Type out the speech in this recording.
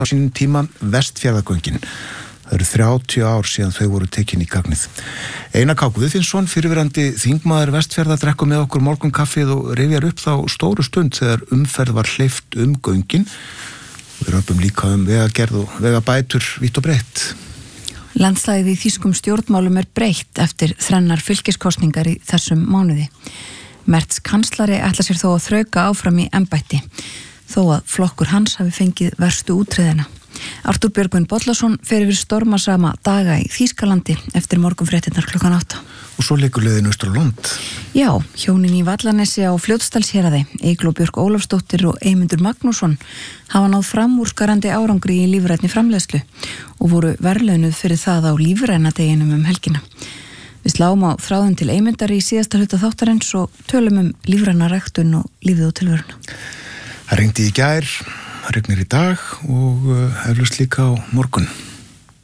á sínum tíma Vestfjarðagöngin. Það eru 30 ár síðan þau voru tekin í gagnið. Einar K. Guðfinnsson, fyrrverandi þingmaður Vestfjarða, drekkur með okkur morgunkaffið og rifjar upp þá stóru stund þegar umferð var hleypt göngin. Við röpum líka vegagerð og vegabætur vítt og breitt. Landslagið í þýskum stjórnmálum breytt eftir þrennar fylkiskosningar í þessum mánuði. Merz kanslari ætla sér þó að þrauka áfram í embætti, þó að flokkur hans hafi fengið verstu útreðina. Artúr Björgvin Bollason fer yfir stormasama daga í Þýskalandi eftir morgunfréttirnar 8:00. Og svo leikur leiðin austur á land. Já, hjónin í Vallanesi á Fljótsdalshéraði, Eygló Björk Ólafsdóttir og Eymundur Magnússon, hafa náð framúrskarandi árangri í lífrænni framleiðslu og voru verðlaunuð fyrir það á lífrænadeginum helgina. Við sláum á þráðin til Eymundar í síðasta hluta þáttarins og tölum lífræna ræktun og lífið og tilveruna. Það rigndi í gær, það rignir í dag og eflaust líka á morgun.